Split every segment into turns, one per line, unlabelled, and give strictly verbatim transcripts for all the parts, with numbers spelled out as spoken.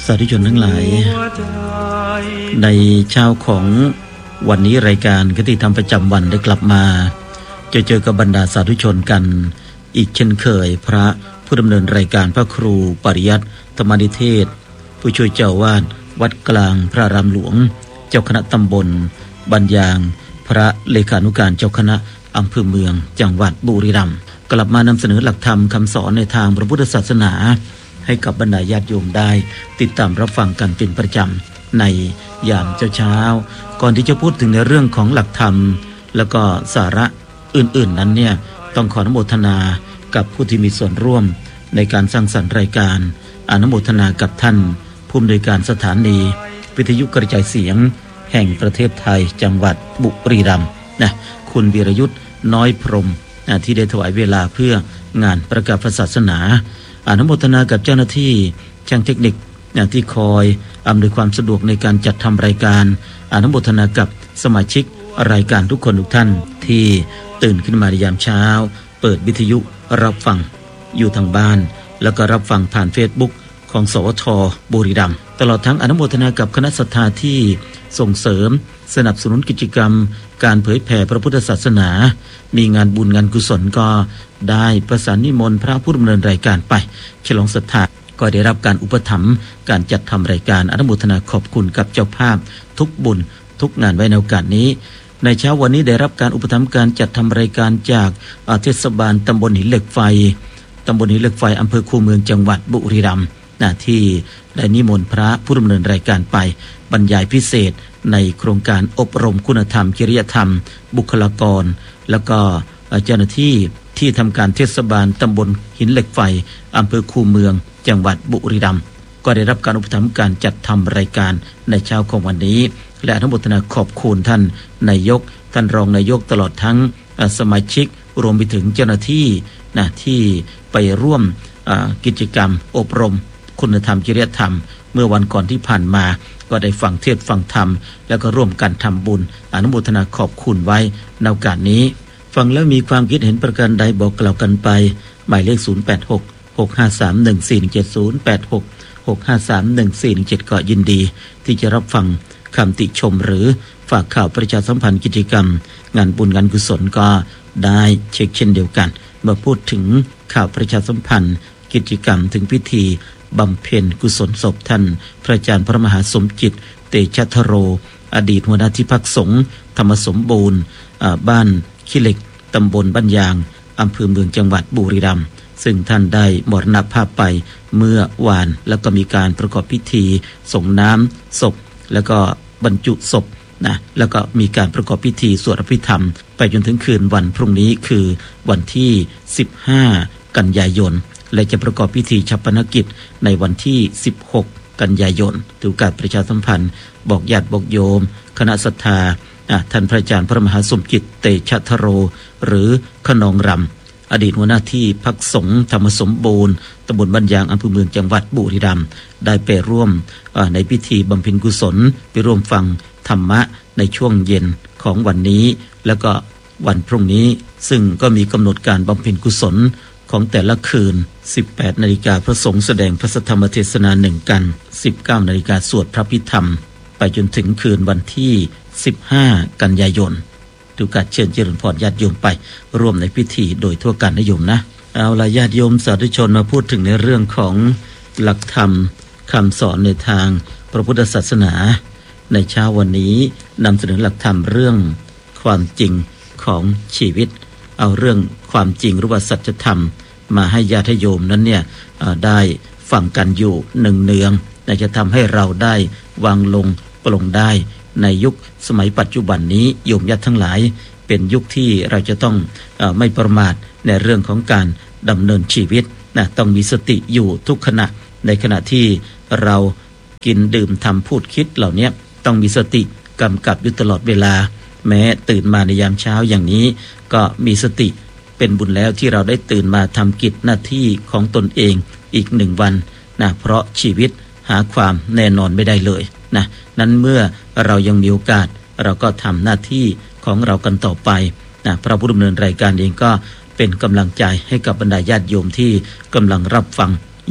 าธุชนทั้งหลายในเช้าของวันนี้รายการคติธรรมประจำวันได้กลับมาจะเจอกับบรรดาสาธุชนกันอีกเช่นเคยพระผู้ดำเนินรายการพระครูปริยัติธรรมนิเทศผู้ช่วยเจ้าวาดวัดกลางพระรามหลวงเจ้าคณะตำบลบัญญางพระเลขานุการเจ้าคณะอำเภอเมืองจังหวัดบุรีรัมย์กลับมานำเสนอหลักธรรมคำสอนในทางพระพุทธศาสนาให้กับบรรดาญาติโยมได้ติดตามรับฟังกันเป็นประจำในยามเช้าๆก่อนที่จะพูดถึงในเรื่องของหลักธรรมแล้วก็สาระอื่นๆนั้นเนี่ยต้องขออนุโมทนากับผู้ที่มีส่วนร่วมในการสร้างสรรค์รายการอนุโมทนากับท่านผู้อำนวยการสถานีวิทยุกระจายเสียงแห่งประเทศไทยจังหวัดบุรีรัมย์นะคุณวีรยุทธ์น้อยพรหมนะที่ได้ถวายเวลาเพื่องานประกาศศาสนาอนุโมทนากับเจ้าหน้าที่ช่างเทคนิคนะที่คอยอำนวยความสะดวกในการจัดทำรายการอนุโมทนากับสมาชิกรายการทุกคนทุกท่านที่ตื่นขึ้นมาในยามเช้าเปิดวิทยุรับฟังอยู่ทางบ้านแล้วก็รับฟังผ่าน Facebook ของสวทบุรีรัมย์ตลอดทั้งอนุโมทนากับคณะศรัทธาที่ส่งเสริมสนับสนุนกิจกรรมการเผยแผ่พระพุทธศาสนามีงานบุญงานกุศลก็ได้ประสานนิมนต์พระผู้ดำเนินรายการไปฉลองศรัทธาก็ได้รับการอุปถัมภ์การจัดทำรายการอนุโมทนาขอบคุณกับเจ้าภาพทุกบุญทุกงานไว้ในโอกาสนี้ในเช้าวันนี้ได้รับการอุปถัมภ์การจัดทำรายการจากเทศบาลตำบลหินเหล็กไฟตำบลหินเหล็กไฟอำเภอคูเมืองจังหวัดบุรีรัมย์นะที่ได้นิมนต์พระผู้ดำเนินรายการไปบรรยายพิเศษในโครงการอบรมคุณธรรมจริยธรรมบุคลากรแล้วก็เจ้าหน้าที่ที่ทำการเทศบาลตำบลหินเหล็กไฟอำเภอคูเมืองจังหวัดบุรีรัมย์ก็ได้รับการอุปถัมภ์การจัดทำรายการในเช้าของวันนี้และอนุโมทนาขอบคุณท่านนายกท่านรองนายกตลอดทั้งสมาชิกรวมไปถึงเจ้าหน้าที่นะที่ไปร่วมกิจกรรมอบรมคุณธรรมจริยธรรมเมื่อวันก่อนที่ผ่านมาก็ได้ฟังเทศน์ฟังธรรมแล้วก็ร่วมกันทำบุญอนุโมทนาขอบคุณไว้ในโอกาสนี้ฟังแล้วมีความคิดเห็นประการใดบอกกล่าวกันไปหมายเลขศูนย์ แปด หก หก ห้า สาม หนึ่ง สี่ หนึ่ง เจ็ด ศูนย์ แปด หก หก ห้า สาม หนึ่ง สี่ หนึ่ง เจ็ดก็ยินดีที่จะรับฟังคำติชมหรือฝากข่าวประชาสัมพันธ์กิจกรรมงานบุญงานกุศลก็ได้เช็คเช่นเดียวกันเมื่อพูดถึงข่าวประชาสัมพันธ์กิจกรรมถึงพิธีบำเพ็ญกุศลศพท่านพระอาจารย์พระมหาสมจิตเตชะทโรอดีตหัวหน้าที่พักสงฆ์ธรรมสมบูรณ์บ้านขี้เหล็กตำบลบ้านยางอำเภอเมืองจังหวัดบุรีรัมย์ซึ่งท่านได้มรณภาพไปเมื่อวานแล้วก็มีการประกอบพิธีส่งน้ำศพแล้วก็บรรจุศพนะแล้วก็มีการประกอบพิธีสวดอภิธรรมไปจนถึงคืนวันพรุ่งนี้คือวันที่สิบห้ากันยายนและจะประกอบพิธีชัปนกิจในวันที่สิบหกกันยายนถือการประชาสัมพันธ์บอกญาติบอกโยมคณะศรัทธาท่านพระอาจารย์พระมหาสมจิตเตชะทโรหรือขนองรำอดีตหัวหน้าที่พักสงฆ์ธรรมสมบูรณ์ตำบลบ้านยางอำเภอเมืองจังหวัดบุรีรัมย์ได้ไปร่วมในพิธีบำเพ็ญกุศลไปร่วมฟังธรรมะในช่วงเย็นของวันนี้แล้วก็วันพรุ่งนี้ซึ่งก็มีกำหนดการบำเพ็ญกุศลของแต่ละคืน สิบแปดนาฬิกา พระสงฆ์แสดงพระธรรมเทศนาหนึ่งกัน สิบเก้านาฬิกา สวดพระพิธรรมไปจนถึงคืนวันที่สิบห้ากันยายนทุกการเชิญเจริญพรญาติโยมไปร่วมในพิธีโดยทั่วกันนะโยมนะเอาล่ะญาติโยมสาธุชนมาพูดถึงในเรื่องของหลักธรรมคำสอนในทางพระพุทธศาสนาในเช้าวันนี้นำเสนอหลักธรรมเรื่องความจริงของชีวิตเอาเรื่องความจริงหรือว่าสัจธรรมมาให้ญาติโยมนั้นเนี่ยได้ฟังกันอยู่เนืองๆจะทำให้เราได้วางลงปลงได้ในยุคสมัยปัจจุบันนี้โยมญาติทั้งหลายเป็นยุคที่เราจะต้องเอ่อไม่ประมาทในเรื่องของการดำเนินชีวิตนะต้องมีสติอยู่ทุกขณะในขณะที่เรากินดื่มทำพูดคิดเหล่านี้ต้องมีสติกำกับอยู่ตลอดเวลาแม้ตื่นมาในยามเช้าอย่างนี้ก็มีสติเป็นบุญแล้วที่เราได้ตื่นมาทำกิจหน้าที่ของตนเองอีกหนึ่งวันนะเพราะชีวิตหาความแน่นอนไม่ได้เลยนะนั้นเมื่อเรายังมีโอกาสเราก็ทำหน้าที่ของเรากันต่อไปนะพระผู้ดำเนินรายการเองก็เป็นกำลังใจให้กับบรรดาญาติโยมที่กำลังรับฟังอยู่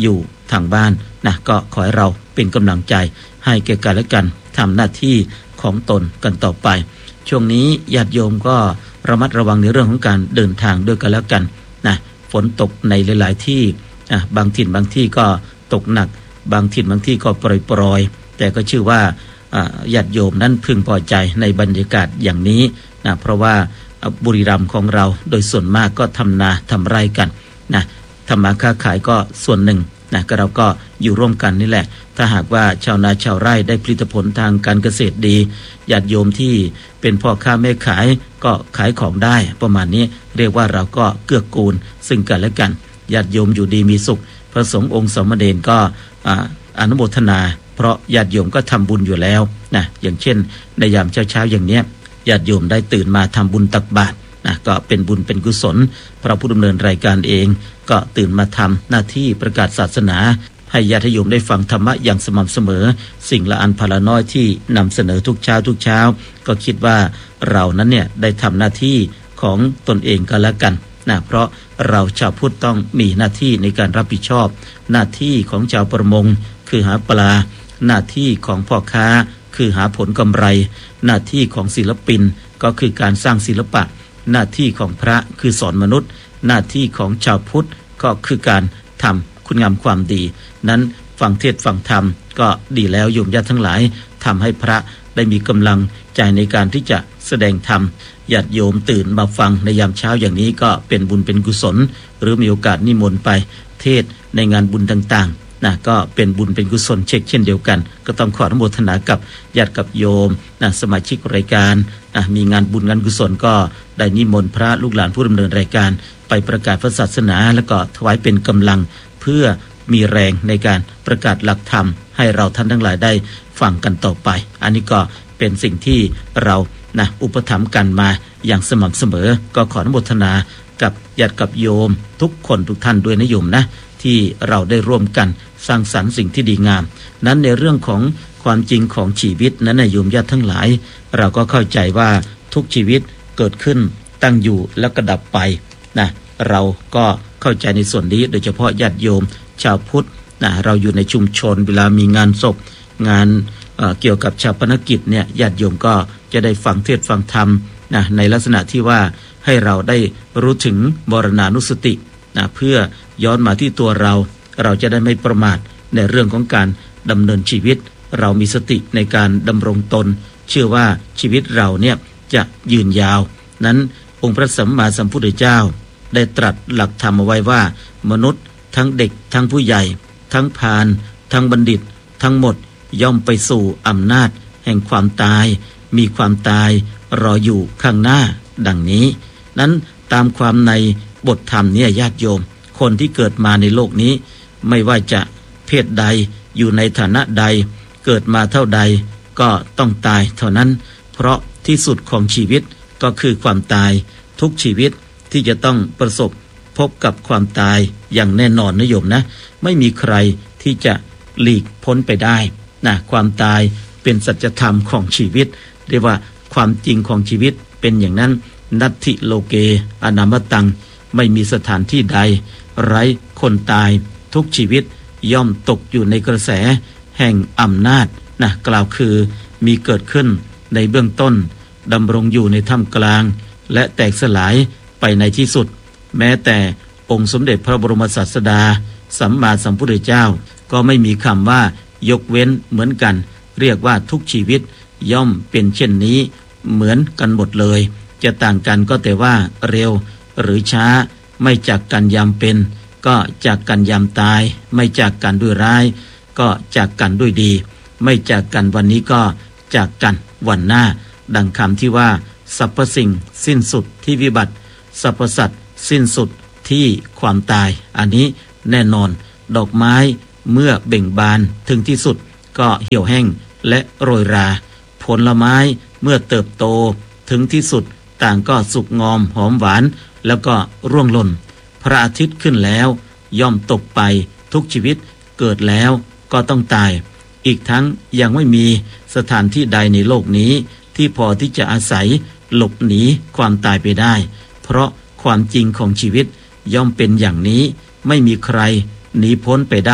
ทางบ้านนะก็ขอให้เราเป็นกำลังใจให้แก่กันและกันทำหน้าที่ของตนกันต่อไปช่วงนี้ญาติโยมก็ระมัดระวังในเรื่องของการเดินทางด้วยกันแล้วกันนะฝนตกในหลายๆที่อ่ะบางถิ่นบางที่ก็ตกหนักบางถิ่นบางที่ก็ปรอยๆแต่ก็ชื่อว่าญาติโยมนั้นพึงพอใจในบรรยากาศอย่างนี้นะเพราะว่าบุรีรัมย์ของเราโดยส่วนมากก็ทำนาทำไร่กันนะทำมาค้าขายก็ส่วนหนึ่งนะก็เราก็อยู่ร่วมกันนี่แหละถ้าหากว่าชาวนาชาวไร่ได้ผลิตผลทางการเกษตรดีญาติโยมที่เป็นพ่อค้าแม่ขายก็ขายของได้ประมาณนี้เรียกว่าเราก็เกื้อกูลซึ่งกันและกันญาติโยมอยู่ดีมีสุขพระสงฆ์องค์สมเด็จก็อนุโมทนาเพราะญาติโยมก็ทำบุญอยู่แล้วนะอย่างเช่นในยามเช้าๆอย่างเนี้ยญาติโยมได้ตื่นมาทำบุญตักบาตรนะก็เป็นบุญเป็นกุศลพระผู้ดำเนินรายการเองก็ตื่นมาทำหน้าที่ประกาศศาสนาให้ญาติโยมได้ฟังธรรมะอย่างสม่ำเสมอสิ่งละอันพละน้อยที่นำเสนอทุกเช้าทุกเช้าก็คิดว่าเรานั้นเนี่ยได้ทำหน้าที่ของตนเองกันแล้วกันนะเพราะเราชาวพุทธต้องมีหน้าที่ในการรับผิดชอบหน้าที่ของชาวประมงคือหาปลาหน้าที่ของพ่อค้าคือหาผลกำไรหน้าที่ของศิลปินก็คือการสร้างศิลปะหน้าที่ของพระคือสอนมนุษย์หน้าที่ของชาวพุทธก็คือการทำคุณงามความดีนั้นฟังเทศน์ฟังธรรมก็ดีแล้วโยมญาติทั้งหลายทำให้พระได้มีกำลังใจในการที่จะแสดงธรรมญาติโยมตื่นมาฟังในยามเช้าอย่างนี้ก็เป็นบุญเป็นกุศลหรือมีโอกาสนิมนต์ไปเทศในงานบุญต่างๆนะก็เป็นบุญเป็นกุศลเช็คเช่นเดียวกันก็ต้องขออนุโมทนากับญาติกับโยมนะสมาชิกรายการนะมีงานบุญงานกุศลก็ได้นิมนต์พระลูกหลานผู้ดำเนินรายการไปประกาศพระศาสนาแล้วก็ถวายเป็นกำลังเพื่อมีแรงในการประกาศหลักธรรมให้เราท่านทั้งหลายได้ฟังกันต่อไปอันนี้ก็เป็นสิ่งที่เรานะอุปถัมภ์กันมาอย่างสม่ำเสมอก็ขออนุโมทนากับญาติกับโยมทุกคนทุกท่านด้วยนะโยมนะที่เราได้ร่วมกันสร้างสรรค์สิ่งที่ดีงามนั้นในเรื่องของความจริงของชีวิตนั้นนะโยมญาติทั้งหลายเราก็เข้าใจว่าทุกชีวิตเกิดขึ้นตั้งอยู่แล้วก็ดับไปนะเราก็เข้าใจในส่วนนี้โดยเฉพาะญาติโยมชาวพุทธนะเราอยู่ในชุมชนเวลามีงานศพงาน เอ่อ เกี่ยวกับชาปนกิจเนี่ยญาติโยมก็จะได้ฟังเทศน์ฟังธรรมนะในลักษณะที่ว่าให้เราได้รู้ถึงมรณานุสตินะเพื่อย้อนมาที่ตัวเราเราจะได้ไม่ประมาทในเรื่องของการดำเนินชีวิตเรามีสติในการดำรงตนเชื่อว่าชีวิตเราเนี่ยจะยืนยาวนั้นองค์พระสัมมาสัมพุทธเจ้าได้ตรัสหลักธรรมเอาไว้ว่ามนุษย์ทั้งเด็กทั้งผู้ใหญ่ทั้งพาลทั้งบัณฑิตทั้งหมดย่อมไปสู่อำนาจแห่งความตายมีความตายรออยู่ข้างหน้าดังนี้นั้นตามความในบทธรรมเนี่ยญาติโยมคนที่เกิดมาในโลกนี้ไม่ว่าจะเพศใดอยู่ในฐานะใดเกิดมาเท่าใดก็ต้องตายเท่านั้นเพราะที่สุดของชีวิตก็คือความตายทุกชีวิตที่จะต้องประสบพบกับความตายอย่างแน่นอนนะโยมนะไม่มีใครที่จะหลีกพ้นไปได้นะความตายเป็นสัจธรรมของชีวิตเรียกว่าความจริงของชีวิตเป็นอย่างนั้นนัตถิโลเกอนามตังไม่มีสถานที่ใดไร้คนตายทุกชีวิตย่อมตกอยู่ในกระแสแห่งอำนาจนะกล่าวคือมีเกิดขึ้นในเบื้องต้นดำรงอยู่ในท่ามกลางและแตกสลายไปในที่สุดแม้แต่องค์สมเด็จพระบรมศาสดาสัมมาสัมพุทธเจ้าก็ไม่มีคำว่ายกเว้นเหมือนกันเรียกว่าทุกชีวิตย่อมเป็นเช่นนี้เหมือนกันหมดเลยจะต่างกันก็แต่ว่าเร็วหรือช้าไม่จากกันยามเป็นก็จากกันยามตายไม่จากกันด้วยร้ายก็จากกันด้วยดีไม่จากกันวันนี้ก็จากกันวันหน้าดังคำที่ว่าสรรพสิ่งสิ้นสุดที่วิบัติสรรพสัตว์สิ้นสุดที่ความตายอันนี้แน่นอนดอกไม้เมื่อเบ่งบานถึงที่สุดก็เหี่ยวแห้งและโรยราผลไม้เมื่อเติบโตถึงที่สุดต่างก็สุกงอมหอมหวานแล้วก็ร่วงหล่นพระอาทิตย์ขึ้นแล้วย่อมตกไปทุกชีวิตเกิดแล้วก็ต้องตายอีกทั้งยังไม่มีสถานที่ใดในโลกนี้ที่พอที่จะอาศัยหลบหนีความตายไปได้เพราะความจริงของชีวิตย่อมเป็นอย่างนี้ไม่มีใครหนีพ้นไปได้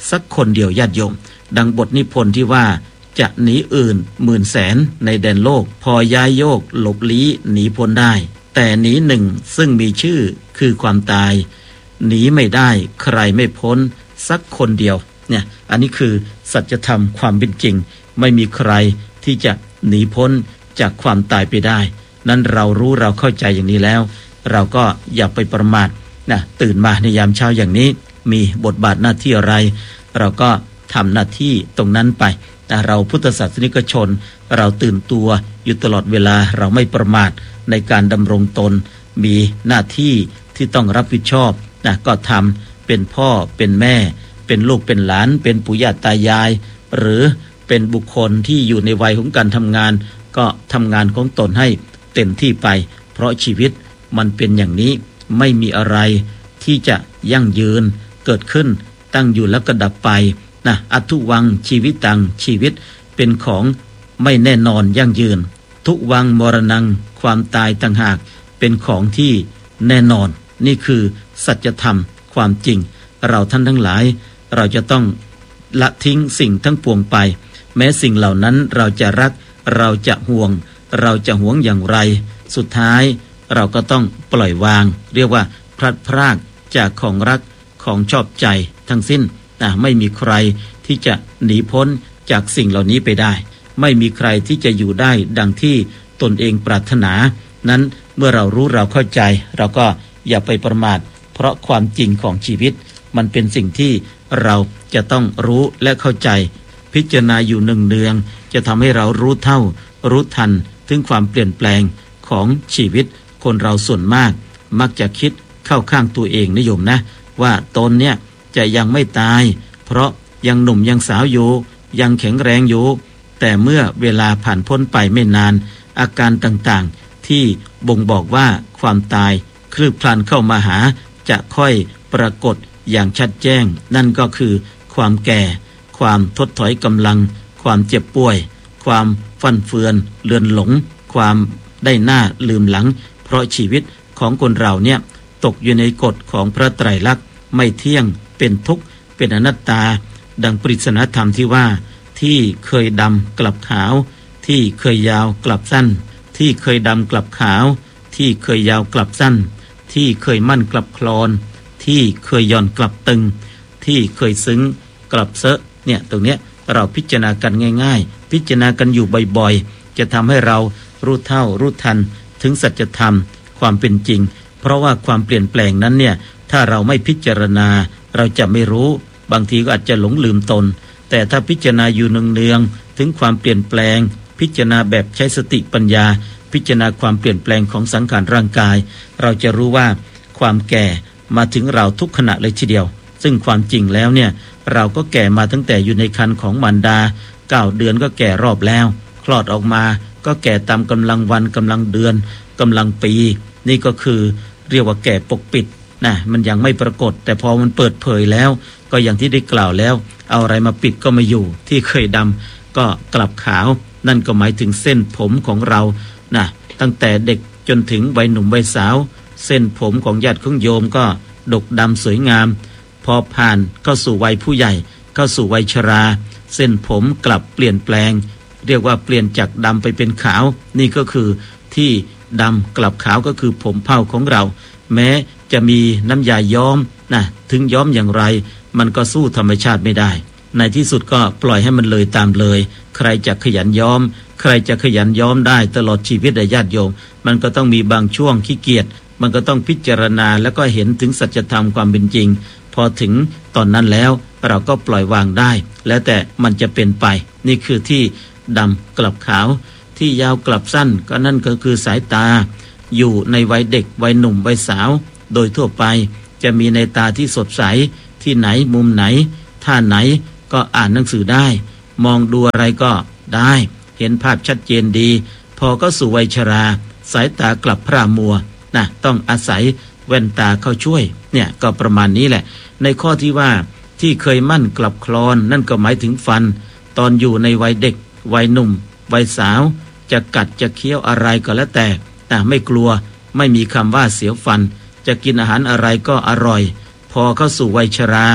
สักคนเดียวญาติโยมดังบทนิพนธ์ที่ว่าจะหนีอื่นหมื่นแสนในแดนโลกพอย้ายโยกหลบลี้หนีพ้นได้แต่หนีหนึ่งซึ่งมีชื่อคือความตายหนีไม่ได้ใครไม่พ้นสักคนเดียวเนี่ยอันนี้คือสัจธรรมความเป็นจริงไม่มีใครที่จะหนีพ้นจากความตายไปได้นั้นเรารู้เราเข้าใจอย่างนี้แล้วเราก็อย่าไปประมาทนะตื่นมาในยามเช้าอย่างนี้มีบทบาทหน้าที่อะไรเราก็ทำหน้าที่ตรงนั้นไปแต่เราพุทธศาสนิกชนเราตื่นตัวอยู่ตลอดเวลาเราไม่ประมาทในการดำรงตนมีหน้าที่ที่ต้องรับผิดชอบนะก็ทำเป็นพ่อเป็นแม่เป็นลูกเป็นหลานเป็นปู่ย่าตายายหรือเป็นบุคคลที่อยู่ในวัยของการทำงานก็ทำงานของตนให้เต็มที่ไปเพราะชีวิตมันเป็นอย่างนี้ไม่มีอะไรที่จะยั่งยืนเกิดขึ้นตั้งอยู่แล้วก็ดับไปนะอัตถุวังชีวิตตังชีวิตเป็นของไม่แน่นอนยั่งยืนทุวังมรณังความตายต่างหากเป็นของที่แน่นอนนี่คือสัจธรรมความจริงเราท่านทั้งหลายเราจะต้องละทิ้งสิ่งทั้งปวงไปแม้สิ่งเหล่านั้นเราจะรักเราจะห่วงเราจะหวงอย่างไรสุดท้ายเราก็ต้องปล่อยวางเรียกว่าพลัดพรากจากของรักของชอบใจทั้งสิ้นนะไม่มีใครที่จะหนีพ้นจากสิ่งเหล่านี้ไปได้ไม่มีใครที่จะอยู่ได้ดังที่ตนเองปรารถนานั้นเมื่อเรารู้เราเข้าใจเราก็อย่าไปประมาทเพราะความจริงของชีวิตมันเป็นสิ่งที่เราจะต้องรู้และเข้าใจพิจารณาอยู่เนืองๆจะทำให้เรารู้เท่ารู้ทันถึงความเปลี่ยนแปลงของชีวิตคนเราส่วนมากมักจะคิดเข้าข้างตัวเองนิยมนะว่าตนเนี่ยจะยังไม่ตายเพราะยังหนุ่มยังสาวอยู่ยังแข็งแรงอยู่แต่เมื่อเวลาผ่านพ้นไปไม่นานอาการต่างๆที่บ่งบอกว่าความตายคลืบคลานเข้ามาหาจะค่อยปรากฏอย่างชัดแจ้งนั่นก็คือความแก่ความทดถอยกำลังความเจ็บป่วยความฟั่นเฟือนเลือนหลงความได้หน้าลืมหลังเพราะชีวิตของคนเราเนี่ยตกอยู่ในกฎของพระไตรลักษณ์ไม่เที่ยงเป็นทุกข์เป็นอนัตตาดังปริศนาธรรมที่ว่าที่เคยดำกลับขาวที่เคยยาวกลับสั้นที่เคยดำกลับขาวที่เคยยาวกลับสั้นที่เคยมั่นกลับคลอนที่เคยย่อนกลับตึงที่เคยซึ้งกลับเซอะเนี่ยตรงเนี้ยเราพิจารณากันง่ายๆพิจารณากันอยู่บ่อยๆจะทำให้เรารู้เท่ารู้ทันถึงสัจธรรมความเป็นจริงเพราะว่าความเปลี่ยนแปลงนั้นเนี่ยถ้าเราไม่พิจารณาเราจะไม่รู้บางทีก็อาจจะหลงลืมตนแต่ถ้าพิจารณาอยู่เนืองๆถึงความเปลี่ยนแปลงพิจารณาแบบใช้สติปัญญาพิจารณาความเปลี่ยนแปลงของสังขารร่างกายเราจะรู้ว่าความแก่มาถึงเราทุกขณะเลยทีเดียวซึ่งความจริงแล้วเนี่ยเราก็แก่มาตั้งแต่อยู่ในครรภ์ของมารดาเก้าเดือนก็แก่รอบแล้วคลอดออกมาก็แก่ตามกำลังวันกำลังเดือนกำลังปีนี่ก็คือเรียกว่าแก่ปกปิดนะมันยังไม่ปรากฏแต่พอมันเปิดเผยแล้วก็อย่างที่ได้กล่าวแล้วเอาอะไรมาปิดก็ไม่อยู่ที่เคยดำก็กลับขาวนั่นก็หมายถึงเส้นผมของเรานะตั้งแต่เด็กจนถึงวัยหนุ่มวัยสาวเส้นผมของญาติของโยมก็ดกดำสวยงามพอผ่านเข้าสู่วัยผู้ใหญ่เข้าสู่วัยชราเส้นผมกลับเปลี่ยนแปลงเรียกว่าเปลี่ยนจากดำไปเป็นขาวนี่ก็คือที่ดำกลับขาวก็คือผมเผ่าของเราแม้จะมีน้ำยาย้อมนะถึงย้อมอย่างไรมันก็สู้ธรรมชาติไม่ได้ในที่สุดก็ปล่อยให้มันเลยตามเลยใครจะขยันย้อมใครจะขยันย้อมได้ตลอดชีวิตญาติโยมมันก็ต้องมีบางช่วงขี้เกียจมันก็ต้องพิจารณาแล้วก็เห็นถึงสัจธรรมความเป็นจริงพอถึงตอนนั้นแล้วเราก็ปล่อยวางได้แล้วแต่มันจะเป็นไปนี่คือที่ดำกลับขาวที่ยาวกลับสั้นก็นั่นก็คือสายตาอยู่ในวัยเด็กวัยหนุ่มวัยสาวโดยทั่วไปจะมีในตาที่สดใสที่ไหนมุมไหนท่าไหนก็อ่านหนังสือได้มองดูอะไรก็ได้เห็นภาพชัดเจนดีพอก็สู่วัยชราสายตากลับพร่ามัวนะต้องอาศัยแว่นตาเข้าช่วยเนี่ยก็ประมาณนี้แหละในข้อที่ว่าที่เคยมั่นกลับคลอนนั่นก็หมายถึงฟันตอนอยู่ในวัยเด็กวัยหนุ่มวัยสาวจะกัดจะเคี้ยวอะไรก็แล้วแต่แต่ไม่กลัวไม่มีคำว่าเสียวฟันจะกินอาหารอะไรก็อร่อยพอเข้าสู่วัยชรา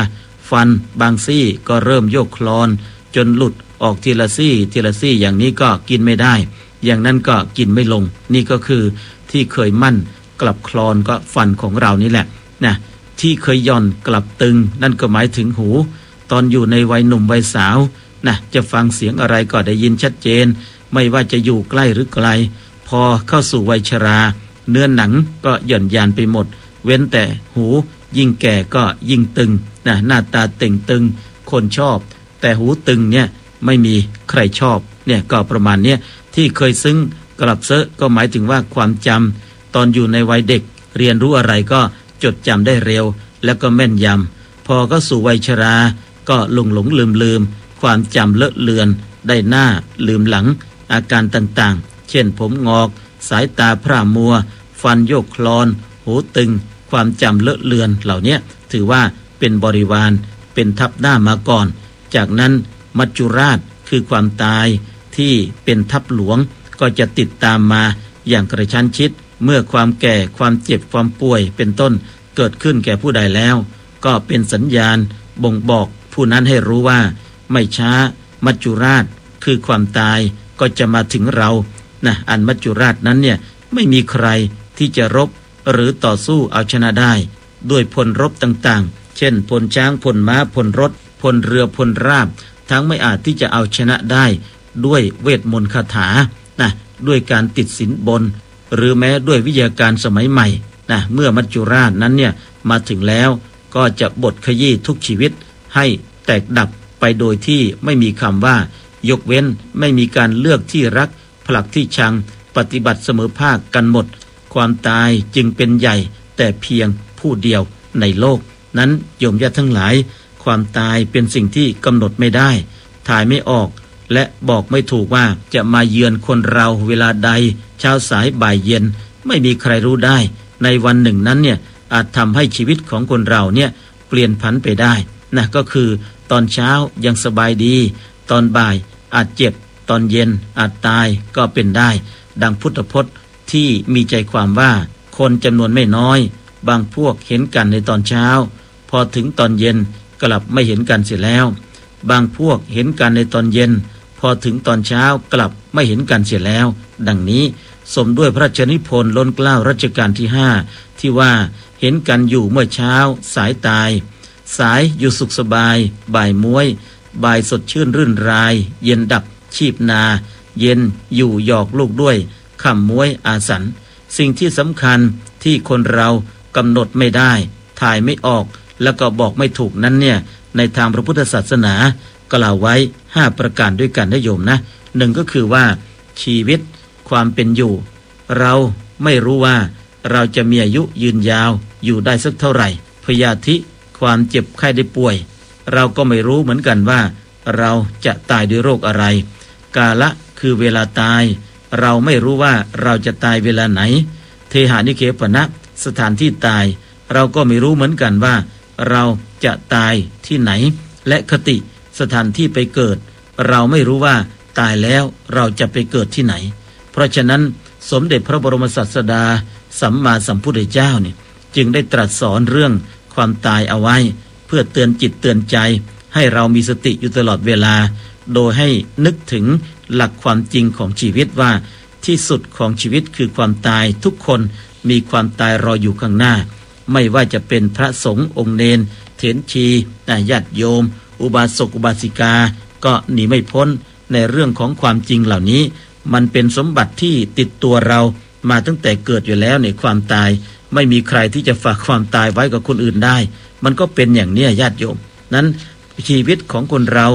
ฟันบางซี่ก็เริ่มโยกคลอนจนหลุดออกทีละซี่ทีละซี่อย่างนี้ก็กินไม่ได้อย่างนั้นก็กินไม่ลงนี่ก็คือที่เคยมั่นกลับคลอนก็ฟันของเรานี่แหละนะที่เคยย่อนกลับตึงนั่นก็หมายถึงหูตอนอยู่ในวัยหนุ่มวัยสาวนะจะฟังเสียงอะไรก็ได้ยินชัดเจนไม่ว่าจะอยู่ใกล้หรือไกลพอเข้าสู่วัยชราเนื้อหนังก็หย่อนยานไปหมดเว้นแต่หูยิ่งแก่ก็ยิ่งตึงนะหน้าตาเต่งตึงคนชอบแต่หูตึงเนี่ยไม่มีใครชอบเนี่ยก็ประมาณเนี้ยที่เคยซึ้งกลับเซอะก็หมายถึงว่าความจำตอนอยู่ในวัยเด็กเรียนรู้อะไรก็จดจำได้เร็วแล้วก็แม่นยำพอก็สู่วัยชราก็หลงหลงลืมลืมความจำเลอะเลือนได้หน้าลืมหลังอาการต่างๆเช่นผมงอกสายตาพร่ามัวฟันโยกคลอนหูตึงความจำเลอะเลือนเหล่านี้ถือว่าเป็นบริวารเป็นทับหน้ามาก่อนจากนั้นมัจจุราชคือความตายที่เป็นทับหลวงก็จะติดตามมาอย่างกระชั้นชิดเมื่อความแก่ความเจ็บความป่วยเป็นต้นเกิดขึ้นแก่ผู้ใดแล้วก็เป็นสัญญาณบ่งบอกผู้นั้นให้รู้ว่าไม่ช้ามัจจุราชคือความตายก็จะมาถึงเรานะอันมัจจุราชนั้นเนี่ยไม่มีใครที่จะรบหรือต่อสู้เอาชนะได้ด้วยพลรบต่างๆเช่นพลช้างพลม้าพลรถพลเรือพลราบทั้งไม่อาจที่จะเอาชนะได้ด้วยเวทมนต์คาถานะด้วยการติดสินบนหรือแม้ด้วยวิทยาการสมัยใหม่นะเมื่อมัจจุราชนั้นเนี่ยมาถึงแล้วก็จะบดขยี้ทุกชีวิตให้แตกดับไปโดยที่ไม่มีคำว่ายกเว้นไม่มีการเลือกที่รักผลักที่ชังปฏิบัติเสมอภาคกันหมดความตายจึงเป็นใหญ่แต่เพียงผู้เดียวในโลกนั้นโยมญาติทั้งหลายความตายเป็นสิ่งที่กำหนดไม่ได้ถ่ายไม่ออกและบอกไม่ถูกว่าจะมาเยือนคนเราเวลาใดเช้าสายบ่ายเย็นไม่มีใครรู้ได้ในวันหนึ่งนั้นเนี่ยอาจทำให้ชีวิตของคนเราเนี่ยเปลี่ยนผันไปได้นะก็คือตอนเช้ายังสบายดีตอนบ่ายอาจเจ็บตอนเย็นอาจตายก็เป็นได้ดังพุทธพจน์ที่มีใจความว่าคนจำนวนไม่น้อยบางพวกเห็นกันในตอนเช้าพอถึงตอนเย็นกลับไม่เห็นกันเสียแล้วบางพวกเห็นกันในตอนเย็นพอถึงตอนเช้ากลับไม่เห็นกันเสียแล้วดังนี้สมด้วยพระราชนิพนธ์ล้นเกล้ารัชกาลที่ห้าที่ว่าเห็นกันอยู่เมื่อเช้าสายตายสายอยู่สุขสบายบ่ายม้วยบ่ายสดชื่นรื่นรายเย็นดับชีพนาเย็นอยู่หยอกลูกด้วยค่ำม้วยอาสันสิ่งที่สำคัญที่คนเรากำหนดไม่ได้ถ่ายไม่ออกแล้วก็บอกไม่ถูกนั้นเนี่ยในทางพระพุทธศาสนากล่าวไว้ห้าประการด้วยกันนะโยมนะหนึ่งก็คือว่าชีวิตความเป็นอยู่เราไม่รู้ว่าเราจะมีอายุยืนยาวอยู่ได้สักเท่าไหร่พยาธิความเจ็บไข้ได้ป่วยเราก็ไม่รู้เหมือนกันว่าเราจะตายด้วยโรคอะไรกาละคือเวลาตายเราไม่รู้ว่าเราจะตายเวลาไหนเทหานิเคปนะสถานที่ตายเราก็ไม่รู้เหมือนกันว่าเราจะตายที่ไหนและคติสถานที่ไปเกิดเราไม่รู้ว่าตายแล้วเราจะไปเกิดที่ไหนเพราะฉะนั้นสมเด็จพระบรมศาสดาสัมมาสัมพุทธเจ้าเนี่ยจึงได้ตรัสสอนเรื่องความตายเอาไว้เพื่อเตือนจิตเตือนใจให้เรามีสติอยู่ตลอดเวลาโดยให้นึกถึงหลักความจริงของชีวิตว่าที่สุดของชีวิตคือความตายทุกคนมีความตายรออยู่ข้างหน้าไม่ว่าจะเป็นพระสงฆ์องค์เนนเถรชีญาติโยมอุบาสกอุบาสิกาก็หนีไม่พ้นในเรื่องของความจริงเหล่านี้มันเป็นสมบัติที่ติดตัวเรามาตั้งแต่เกิดอยู่แล้วในความตายไม่มีใครที่จะฝากความตายไว้กับคนอื่นได้มันก็เป็นอย่างนี้ญาติโยมนั้นชีวิตของคนเรา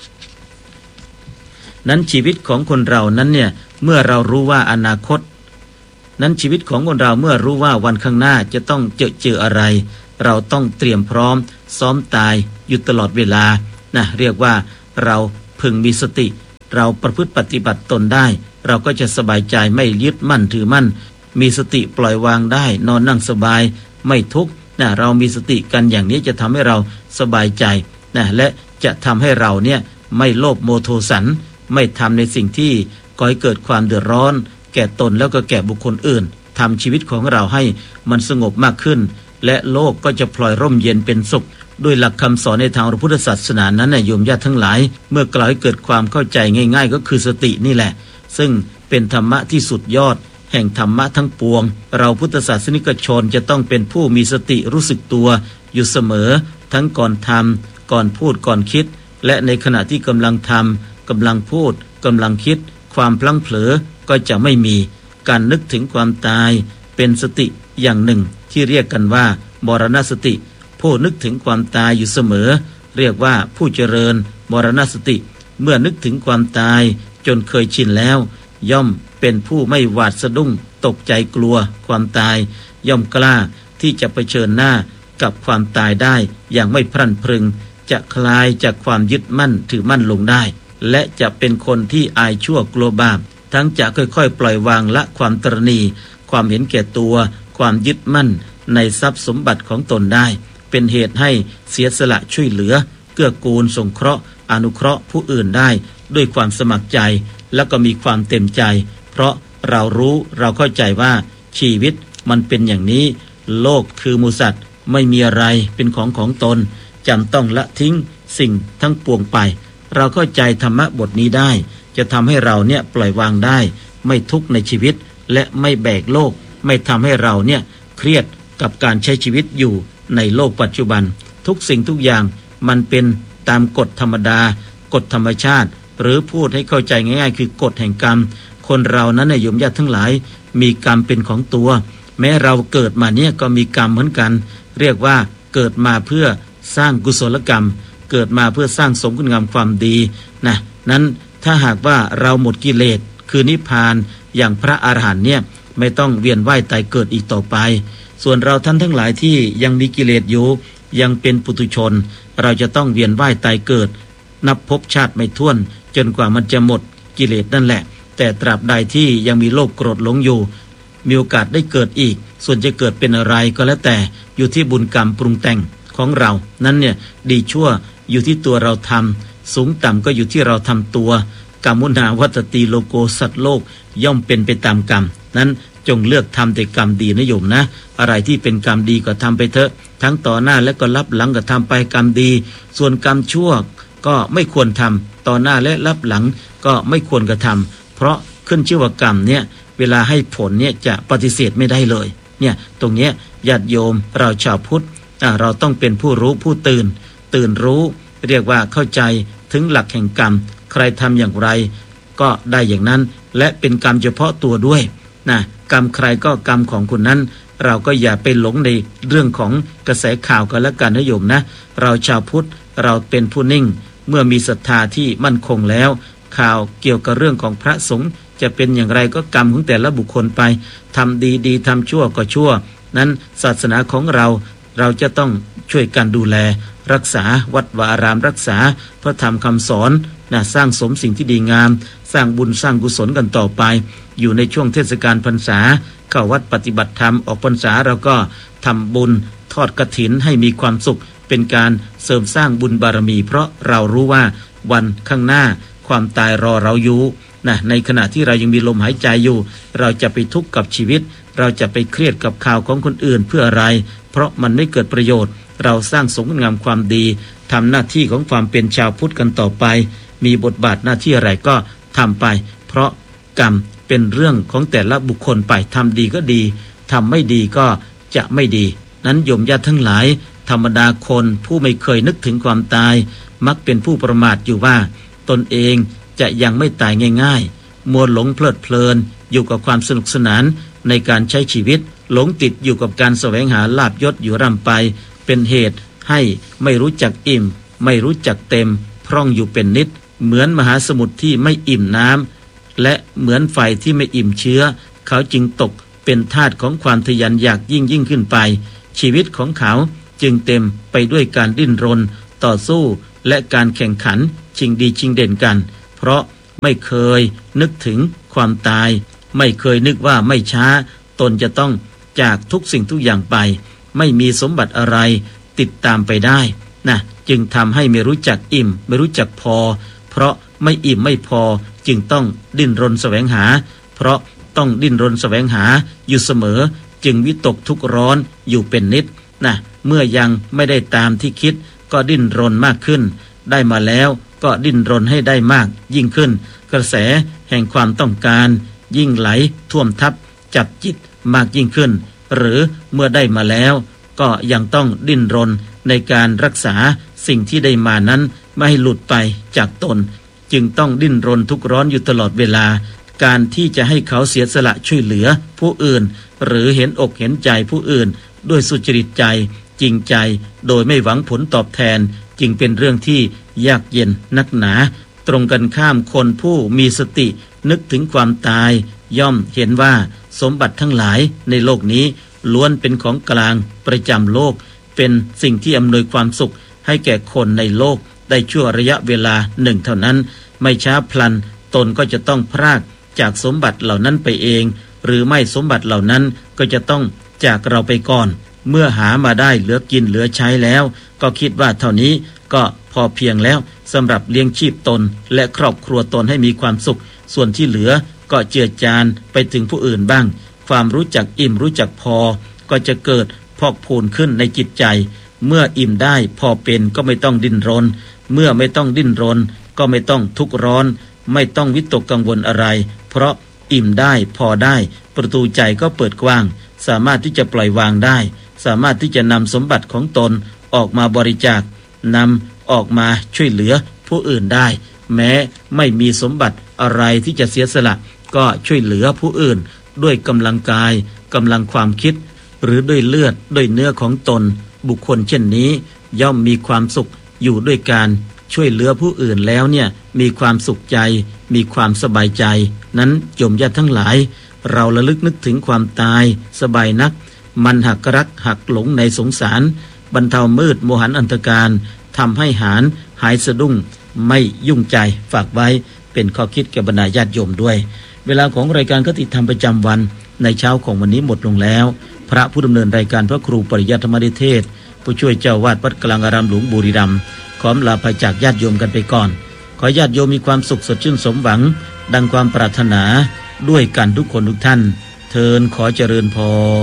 นั้นชีวิตของคนเรานั้นเนี่ยเมื่อเรารู้ว่าอนาคตนั้นชีวิตของคนเราเมื่อรู้ว่าวันข้างหน้าจะต้องเจอเจออะไรเราต้องเตรียมพร้อมซ้อมตายอยู่ตลอดเวลานะเรียกว่าเราพึงมีสติเราประพฤติปฏิบัติตนได้เราก็จะสบายใจไม่ยึดมั่นถือมั่นมีสติปล่อยวางได้นอนนั่งสบายไม่ทุกข์นะเรามีสติกันอย่างนี้จะทำให้เราสบายใจนะและจะทำให้เราเนี่ยไม่โลภโมโทสันไม่ทำในสิ่งที่ก่อให้เกิดความเดือดร้อนแก่ตนแล้วก็แก่บุคคลอื่นทำชีวิตของเราให้มันสงบมากขึ้นและโลกก็จะพลอยร่มเย็นเป็นสุขด้วยหลักคำสอนในทางพระพุทธศาสนานั้นนะโยมญาติทั้งหลายเมื่อกล่าวให้เกิดความเข้าใจง่ายๆก็คือสตินี่แหละซึ่งเป็นธรรมะที่สุดยอดแห่งธรรมะทั้งปวงเราพุทธศาสนิกชนจะต้องเป็นผู้มีสติรู้สึกตัวอยู่เสมอทั้งก่อนทำก่อนพูดก่อนคิดและในขณะที่กำลังทำกำลังพูดกำลังคิดความพลั้งเผลอก็จะไม่มีการนึกถึงความตายเป็นสติอย่างหนึ่งที่เรียกกันว่ามรณสติผู้นึกถึงความตายอยู่เสมอเรียกว่าผู้เจริญมรณสติเมื่อนึกถึงความตายจนเคยชินแล้วย่อมเป็นผู้ไม่หวาดสะดุ้งตกใจกลัวความตายย่อมกล้าที่จะเผชิญหน้ากับความตายได้อย่างไม่พรั่นพรึงจะคลายจากความยึดมั่นถือมั่นลงได้และจะเป็นคนที่อายชั่วกลัวบาปทั้งจะค่อยๆปล่อยวางละความตระหนี่ความเห็นแก่ตัวความยึดมั่นในทรัพย์สมบัติของตนได้เป็นเหตุให้เสียสละช่วยเหลือเกื้อกูลสงเคราะห์อนุเคราะห์ผู้อื่นได้ด้วยความสมัครใจแล้วก็มีความเต็มใจเพราะเรารู้เราเข้าใจว่าชีวิตมันเป็นอย่างนี้โลกคือหมู่สัตว์ไม่มีอะไรเป็นของของตนจำต้องละทิ้งสิ่งทั้งปวงไปเราเข้าใจธรรมะบทนี้ได้จะทำให้เราเนี่ยปล่อยวางได้ไม่ทุกข์ในชีวิตและไม่แบกโลกไม่ทำให้เราเนี่ยเครียดกับการใช้ชีวิตอยู่ในโลกปัจจุบันทุกสิ่งทุกอย่างมันเป็นตามกฎธรรมดากฎธรรมชาติหรือพูดให้เข้าใจง่ายๆคือกฎแห่งกรรมคนเรานั้นในโยมญาติทั้งหลายมีกรรมเป็นของตัวแม้เราเกิดมาเนี่ยก็มีกรรมเหมือนกันเรียกว่าเกิดมาเพื่อสร้างกุศลกรรมเกิดมาเพื่อสร้างสมคุณงามความดีนะนั้นถ้าหากว่าเราหมดกิเลสคือนิพพานอย่างพระอรหันต์เนี่ยไม่ต้องเวียนว่ายตายเกิดอีกต่อไปส่วนเราท่านทั้งหลายที่ยังมีกิเลสอยู่ยังเป็นปุถุชนเราจะต้องเวียนว่ายตายเกิดนับภพชาติไม่ถ้วนจนกว่ามันจะหมดกิเลสนั่นแหละแต่ตราบใดที่ยังมีโลภโกรธหลงอยู่มีโอกาสได้เกิดอีกส่วนจะเกิดเป็นอะไรก็แล้วแต่อยู่ที่บุญกรรมปรุงแต่งของเรานั้นเนี่ยดีชั่วอยู่ที่ตัวเราทำสูงต่ำก็อยู่ที่เราทำตัวกรรมุนาวัตติโลโกสัตว์โลกย่อมเป็นไปตามกรรมนั้นจงเลือกทำแต่กรรมดีนะโยมนะอะไรที่เป็นกรรมดีก็ทำไปเถอะทั้งต่อหน้าและก็รับหลังก็ทำไปกรรมดีส่วนกรรมชั่วก็ไม่ควรทำต่อหน้าและรับหลังก็ไม่ควรกระทำเพราะขึ้นชื่อว่ากรรมเนี่ยเวลาให้ผลเนี่ยจะปฏิเสธไม่ได้เลยเนี่ยตรงเนี้ยญาติโยมเราชาวพุทธเราต้องเป็นผู้รู้ผู้ตื่นตื่นรู้เรียกว่าเข้าใจถึงหลักแห่งกรรมใครทำอย่างไรก็ได้อย่างนั้นและเป็นกรรมเฉพาะตัวด้วยนะกรรมใครก็กรรมของคนนั้นเราก็อย่าไปหลงในเรื่องของกระแสข่าวกันละกันนะโยมนะเราชาวพุทธเราเป็นผู้นิ่งเมื่อมีศรัทธาที่มั่นคงแล้วข่าวเกี่ยวกับเรื่องของพระสงฆ์จะเป็นอย่างไรก็กรรมของแต่ละบุคคลไปทำดีดีทำชั่วก็ชั่วนั้นศาสนาของเราเราจะต้องช่วยกันดูแลรักษาวัดวาอารามรักษาพระธรรมคำสอนนะสร้างสมสิ่งที่ดีงามสร้างบุญสร้างกุศลกันต่อไปอยู่ในช่วงเทศกาลพรรษาเข้าวัดปฏิบัติธรรมออกพรรษาเราก็ทำบุญทอดกฐินให้มีความสุขเป็นการเสริมสร้างบุญบารมีเพราะเรารู้ว่าวันข้างหน้าความตายรอเราอยู่นะในขณะที่เรายังมีลมหายใจอยู่เราจะไปทุกข์กับชีวิตเราจะไปเครียดกับข่าวของคนอื่นเพื่ออะไรเพราะมันไม่เกิดประโยชน์เราสร้างสมคุณงามความดีทำหน้าที่ของความเป็นชาวพุทธกันต่อไปมีบทบาทหน้าที่อะไรก็ทำไปเพราะกรรมเป็นเรื่องของแต่ละบุคคลไปทำดีก็ดีทำไม่ดีก็จะไม่ดีนั้นโยมญาติทั้งหลายธรรมดาคนผู้ไม่เคยนึกถึงความตายมักเป็นผู้ประมาทอยู่ว่าตนเองจะยังไม่ตายง่ายๆมัวหลงเพลิดเพลินอยู่กับความสนุกสนานในการใช้ชีวิตหลงติดอยู่กับการแสวงหาลาภยศอยู่ร่ำไปเป็นเหตุให้ไม่รู้จักอิ่มไม่รู้จักเต็มพร่องอยู่เป็นนิดเหมือนมหาสมุทรที่ไม่อิ่มน้ำและเหมือนไฟที่ไม่อิ่มเชื้อเขาจึงตกเป็นทาสของความทะยานอยากยิ่งยิ่งขึ้นไปชีวิตของเขาจึงเต็มไปด้วยการดิ้นรนต่อสู้และการแข่งขันชิงดีชิงเด่นกันเพราะไม่เคยนึกถึงความตายไม่เคยนึกว่าไม่ช้าตนจะต้องจากทุกสิ่งทุกอย่างไปไม่มีสมบัติอะไรติดตามไปได้นะจึงทำให้ไม่รู้จักอิ่มไม่รู้จักพอเพราะไม่อิ่มไม่พอจึงต้องดิ้นรนแสวงหาเพราะต้องดิ้นรนแสวงหาอยู่เสมอจึงวิตกทุกข์ร้อนอยู่เป็นนิดนะเมื่อยังไม่ได้ตามที่คิดก็ดิ้นรนมากขึ้นได้มาแล้วก็ดิ้นรนให้ได้มากยิ่งขึ้นกระแสแห่งความต้องการยิ่งไหลท่วมทับจับจิตมากยิ่งขึ้นหรือเมื่อได้มาแล้วก็ยังต้องดิ้นรนในการรักษาสิ่งที่ได้มานั้นไม่ให้หลุดไปจากตนจึงต้องดิ้นรนทุกข์ร้อนอยู่ตลอดเวลาการที่จะให้เขาเสียสละช่วยเหลือผู้อื่นหรือเห็นอกเห็นใจผู้อื่นด้วยสุจริตใจจริงใจโดยไม่หวังผลตอบแทนจึงเป็นเรื่องที่ยากเย็นนักหนาตรงกันข้ามคนผู้มีสตินึกถึงความตายย่อมเห็นว่าสมบัติทั้งหลายในโลกนี้ล้วนเป็นของกลางประจำโลกเป็นสิ่งที่อำนวยความสุขให้แก่คนในโลกได้ชั่วระยะเวลาหนึ่งเท่านั้นไม่ช้าพลันตนก็จะต้องพรากจากสมบัติเหล่านั้นไปเองหรือไม่สมบัติเหล่านั้นก็จะต้องจากเราไปก่อนเมื่อหามาได้เหลือกินเหลือใช้แล้วก็คิดว่าเท่านี้ก็พอเพียงแล้วสำหรับเลี้ยงชีพตนและครอบครัวตนให้มีความสุขส่วนที่เหลือก็เจือจานไปถึงผู้อื่นบ้างความรู้จักอิ่มรู้จักพอก็จะเกิดพอกพูนขึ้นในจิตใจเมื่ออิ่มได้พอเป็นก็ไม่ต้องดิ้นรนเมื่อไม่ต้องดิ้นรนก็ไม่ต้องทุกข์ร้อนไม่ต้องวิตกกังวลอะไรเพราะอิ่มได้พอได้ประตูใจก็เปิดกว้างสามารถที่จะปล่อยวางได้สามารถที่จะนำสมบัติของตนออกมาบริจาคนำออกมาช่วยเหลือผู้อื่นได้แม้ไม่มีสมบัติอะไรที่จะเสียสละก็ช่วยเหลือผู้อื่นด้วยกำลังกายกำลังความคิดหรือด้วยเลือดด้วยเนื้อของตนบุคคลเช่นนี้ย่อมมีความสุขอยู่ด้วยการช่วยเหลือผู้อื่นแล้วเนี่ยมีความสุขใจมีความสบายใจนั้นโยมญาติทั้งหลายเราระลึกนึกถึงความตายสบายนักมันหักรักหักหลงในสงสารบรรเทามืดโมหันอันตการทำให้หารหายสะดุ้งไม่ยุ่งใจฝากไว้เป็นข้อคิดแก่บรรดาญาติโยมด้วยเวลาของรายการคติธรรมประจำวันในเช้าของวันนี้หมดลงแล้วพระผู้ดำเนินรายการพระครูปริยัติธรรมเทศผู้ช่วยเจ้าวาดวัดกลางอารามหลวงบุรีรัมย์ขอลาไปจากญาติโยมกันไปก่อนขอญาติโยมมีความสุขสดชื่นสมหวังดังความปรารถนาด้วยกันทุกคนทุกท่านเทินขอเจริญพร